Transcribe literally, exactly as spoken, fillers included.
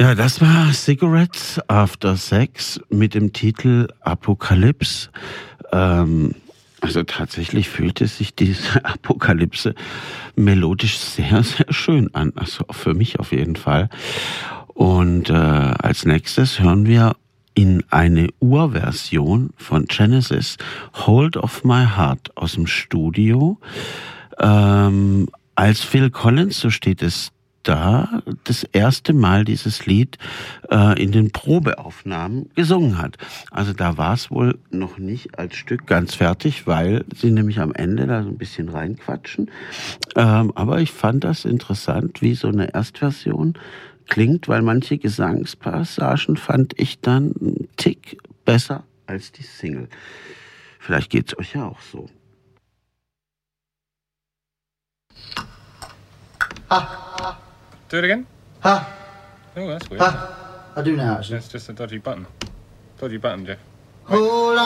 Ja, das war Cigarettes After Sex mit dem Titel Apokalypse. Ähm, also tatsächlich fühlte sich diese Apokalypse melodisch sehr, sehr schön an. Also für mich auf jeden Fall. Und äh, als nächstes hören wir in eine Urversion von Genesis Hold of My Heart aus dem Studio. Ähm, als Phil Collins, so steht es da, das erste Mal dieses Lied äh, in den Probeaufnahmen gesungen hat. Also da war es wohl noch nicht als Stück ganz fertig, weil sie nämlich am Ende da so ein bisschen reinquatschen. Ähm, aber ich fand das interessant, wie so eine Erstversion klingt, weil manche Gesangspassagen fand ich dann einen Tick besser als die Single. Vielleicht geht's euch ja auch so. Ha. Do it again? Ha. Oh, that's weird. Ha. I do now, actually. It's just a dodgy button. Dodgy button, Jeff. Hold